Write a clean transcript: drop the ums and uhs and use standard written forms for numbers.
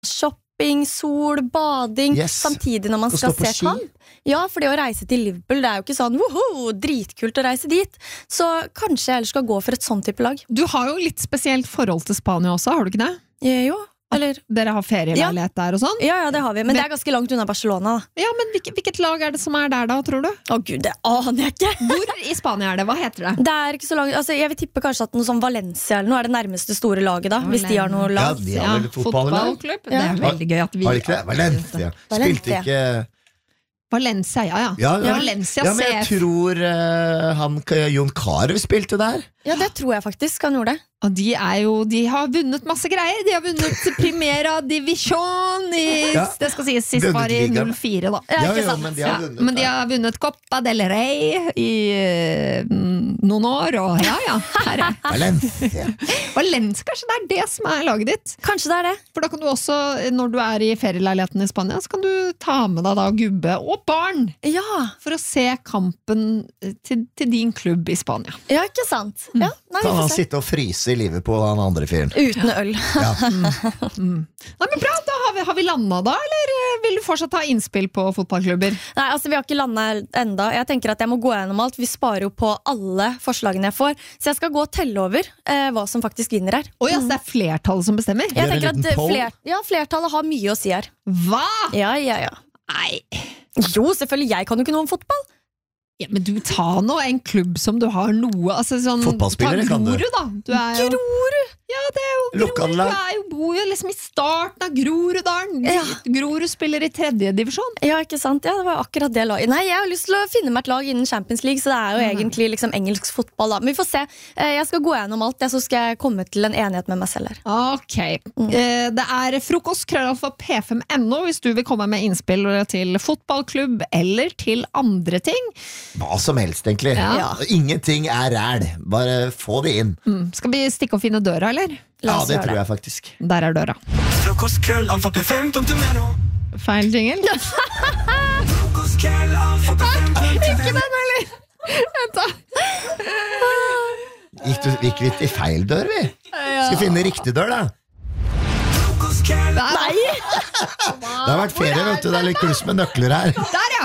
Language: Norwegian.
shopping, sol, bading, samtidig når man skal se kamp. Ja, for det å reise til Liverpool, det jo ikke sånn dritkult å reise dit. Så kanskje jeg ellers skal gå for et sånt type lag. Du har jo litt spesielt forhold til Spania også, har du ikke det? Jo, eller... Dere har ferieleilighet der og sånn? Ja, det har vi, men det ganske langt unna Barcelona da. Ja, men hvilket lag det som der da, tror du? Gud, det aner jeg ikke. Hvor i Spania det? Hva heter det? Det ikke så langt, altså jeg vil tippe kanskje at noe som Valencia eller noe det nærmeste store laget da, hvis de har noe lag. Ja, de har vel fotballklubb. Det veldig gøy at vi... Har de ikke det? Valencia. Spilte ikke... Valencia, ja. Valencia men jeg tror Jon Carew spilte der. Ja, det tror jeg faktisk han gjorde. Og de har vunnet masse greier. De har vunnet Primera Division det skal sies sist var i 04 da. Men de har vunnet Copa del Rey i noen år, og Valencia. Valencia, kanskje det det som laget ditt? Kanskje det det. For da kan du også, når du i ferieleiligheten i Spania, så kan du ta med deg da gubbe og barn for å se kampen til din klubb i Spania. Ja, ikke sant? Ja, kan han sitte og fryse i Liverpool den andre fyren uten øl. Nei, men bra, da har vi landet da, eller vil du fortsatt ha innspill på fotballklubber? Nei, altså vi har ikke landet enda. Jeg tenker at jeg må gå gjennom alt. Vi sparer jo på alle forslagene jeg får, så jeg skal gå og telle over hva som faktisk vinner her. Så det flertallet som bestemmer? Jeg tenker at flertallet har mye å si her. Hva? Ja. Nei. Jo, selvfølgelig, jeg kan jo ikke noe om fotball. Ja, men du tar nå en klubb som du har noe sånn, fotballspillere kan du. Grorud! Ja, det jo Grorud. Du bor jo liksom i starten av Groruddalen. Grorud spiller i 3. divisjon. Ja, ikke sant? Ja, det var akkurat det laget. Nei, jeg har lyst til å finne meg et lag innen Champions League, så det jo egentlig liksom engelsk fotball da. Men vi får se. Jeg skal gå gjennom alt, så skal jeg komme til en enighet med meg selv her. Ok. Det frokost@p5.no hvis du vil komme med innspill til fotballklubb eller til andre ting. Hva som helst, egentlig. Ingenting ræl. Bare få det inn. Skal vi stikke og finne døra, eller? Ja, det tror jeg faktisk. Der døra. Feil jingle. Ikke den, eller? Vent da. Gikk vi til feil dør, vi? Skal vi finne riktig dør, da? Nei! Det har vært ferie, vet du. Det litt kluss med nøkler her. Der,